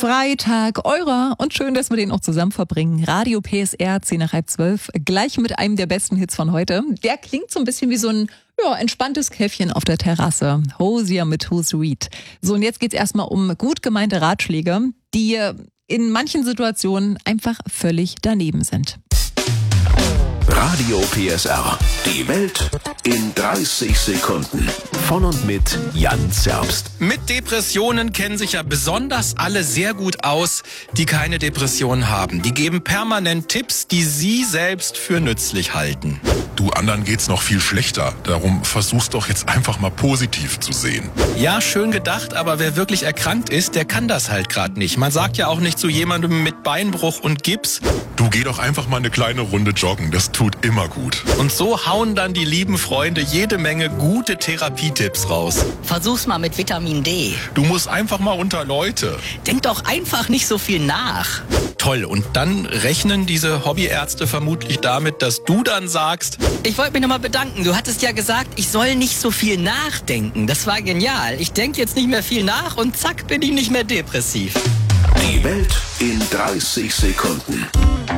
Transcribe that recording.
Freitag, eurer, und schön, dass wir den auch zusammen verbringen. Radio PSR, 10 nach halb 12, gleich mit einem der besten Hits von heute. Der klingt so ein bisschen wie so ein entspanntes Käffchen auf der Terrasse. Hozier mit Who's Sweet. So, und jetzt geht's erstmal um gut gemeinte Ratschläge, die in manchen Situationen einfach völlig daneben sind. Radio PSR. Die Welt in 30 Sekunden. Von und mit Jan Zerbst. Mit Depressionen kennen sich ja besonders alle sehr gut aus, die keine Depression haben. Die geben permanent Tipps, die sie selbst für nützlich halten. Du, anderen geht's noch viel schlechter. Darum versuch's doch jetzt einfach mal positiv zu sehen. Ja, schön gedacht, aber wer wirklich erkrankt ist, der kann das halt gerade nicht. Man sagt ja auch nicht zu jemandem mit Beinbruch und Gips: Du, geh doch einfach mal eine kleine Runde joggen. Das tut immer gut. Und so hauen dann die lieben Freunde jede Menge gute Therapietipps raus. Versuch's mal mit Vitamin D. Du musst einfach mal unter Leute. Denk doch einfach nicht so viel nach. Toll, und dann rechnen diese Hobbyärzte vermutlich damit, dass du dann sagst: Ich wollte mich nochmal bedanken. Du hattest ja gesagt, ich soll nicht so viel nachdenken. Das war genial. Ich denke jetzt nicht mehr viel nach und zack, bin ich nicht mehr depressiv. Die Welt in 30 Sekunden.